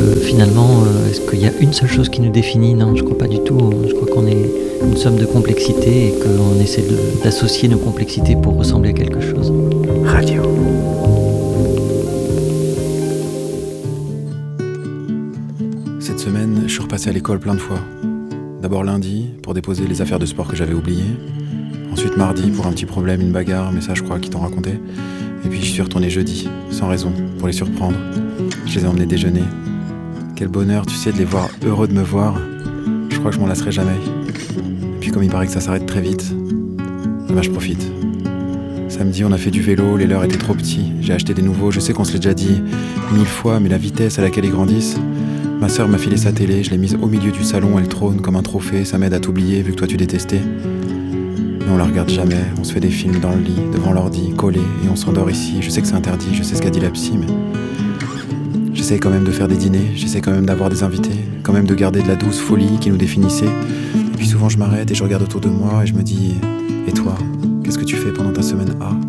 finalement, est-ce qu'il y a une seule chose qui nous définit? Non, je crois pas du tout. Je crois qu'on est une somme de complexités et qu'on essaie d'associer nos complexités pour ressembler à quelque chose. Radio. Cette semaine, je suis repassé à l'école plein de fois. D'abord lundi, pour déposer les affaires de sport que j'avais oubliées. Ensuite mardi, pour un petit problème, une bagarre, mais ça je crois qu'ils t'ont raconté. Et puis je suis retourné jeudi, sans raison, pour les surprendre. Je les ai emmenés déjeuner. Quel bonheur, tu sais, de les voir heureux de me voir. Je crois que je m'en lasserai jamais. Et puis comme il paraît que ça s'arrête très vite, bah je profite. Samedi, on a fait du vélo, les leurs étaient trop petits. J'ai acheté des nouveaux, je sais qu'on se l'est déjà dit 1000 fois, mais la vitesse à laquelle ils grandissent. Ma sœur m'a filé sa télé, je l'ai mise au milieu du salon, elle trône comme un trophée, ça m'aide à t'oublier vu que toi tu détestais. Mais on la regarde jamais, on se fait des films dans le lit, devant l'ordi, collé, et on s'endort ici. Je sais que c'est interdit, je sais ce qu'a dit la psy, mais j'essaie quand même de faire des dîners, j'essaie quand même d'avoir des invités, quand même de garder de la douce folie qui nous définissait. Et puis souvent je m'arrête et je regarde autour de moi et je me dis, et toi, qu'est-ce que tu fais pendant ta semaine A ?